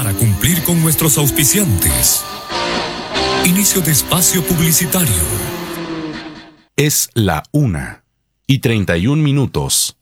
para cumplir con nuestros auspiciantes. Inicio de espacio publicitario. Es la 1:31.